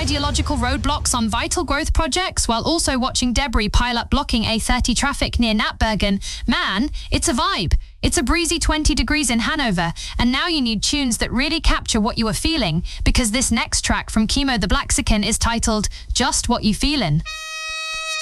ideological roadblocks on vital growth projects while also watching debris pile up blocking A30 traffic near Natbergen? Man, it's a vibe. It's a breezy 20 degrees in Hanover, and now you need tunes that really capture what you are feeling, because this next track from Chemo the Blaxican is titled Just What You Feelin'.